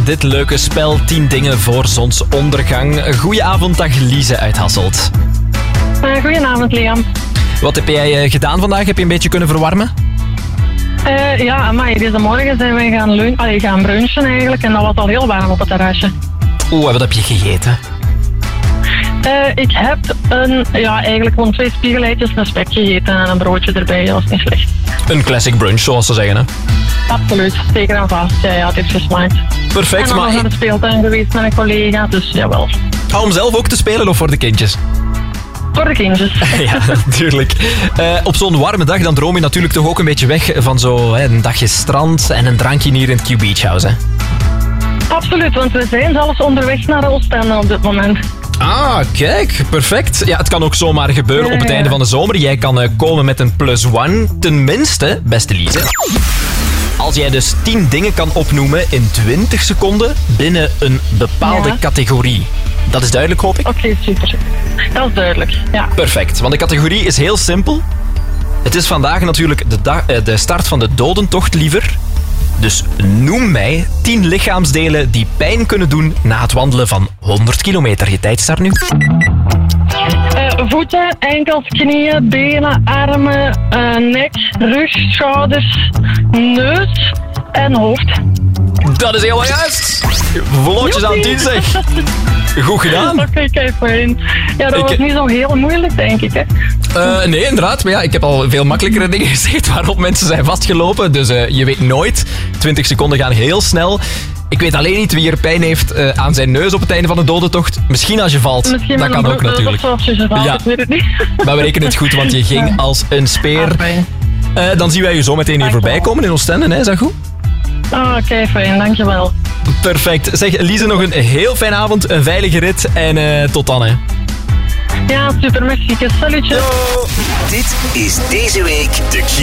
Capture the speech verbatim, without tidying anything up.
dit leuke spel tien dingen voor zonsondergang. Goedenavond, dag Lise uit Hasselt. Uh, goedenavond, Liam. Wat heb jij gedaan vandaag? Heb je een beetje kunnen verwarmen? Uh, ja, amai, deze morgen zijn wij gaan, lun- allee, gaan brunchen eigenlijk en dat was al heel warm op het terrasje. Oeh, wat heb je gegeten? Uh, ik heb een, ja, eigenlijk gewoon twee spiegeleitjes met spek gegeten en een broodje erbij. Dat was niet slecht. Een classic brunch, zoals ze zeggen, hè? Absoluut, zeker en vast. Ja, ja, het heeft gesmaakt. Perfect, en dan maar... was naar de speeltuin geweest met een collega, dus jawel. Hou hem zelf ook te spelen of voor de kindjes? Voor de kindjes. Ja, natuurlijk. Uh, op zo'n warme dag dan droom je natuurlijk toch ook een beetje weg van zo hè, een dagje strand en een drankje hier in het Q Beach House, hè? Absoluut, want we zijn zelfs onderweg naar Oostende op dit moment. Ah, kijk, perfect. Ja, het kan ook zomaar gebeuren op het einde van de zomer. Jij kan uh, komen met een plus one. Tenminste, beste Lise, als jij dus tien dingen kan opnoemen in twintig seconden binnen een bepaalde ja. categorie. Dat is duidelijk, hoop ik? Oké, okay, super. Dat is duidelijk, ja. Perfect, want de categorie is heel simpel. Het is vandaag natuurlijk de, da- de start van de dodentocht, liever. Dus noem mij tien lichaamsdelen die pijn kunnen doen na het wandelen van honderd kilometer. Je tijd start nu. Uh, voeten, enkels, knieën, benen, armen, uh, nek, rug, schouders, neus en hoofd. Dat is heel juist. Vlotjes aan tien, zeg. Goed gedaan. Oké, okay, kijk fijn. Ja, dat ik... was niet zo heel moeilijk, denk ik, hè? Uh, nee, inderdaad. Maar ja, ik heb al veel makkelijkere dingen gezegd waarop mensen zijn vastgelopen. Dus uh, je weet nooit. twintig seconden gaan heel snel. Ik weet alleen niet wie er pijn heeft uh, aan zijn neus op het einde van de dodentocht. Misschien als je valt. Misschien dat kan ook natuurlijk. Of je valt, ja. Ik weet het niet. Maar we rekenen het goed, want je ging als een speer. Uh, dan zien wij je zo meteen hier voorbij komen in Oostende, hè? Is dat goed? Oh, oké, okay, fijn. Dankjewel. Perfect. Zeg, Lise, nog een heel fijne avond, een veilige rit en uh, tot dan, hè. Ja, super, merci. Salutje. Dit is deze week de Q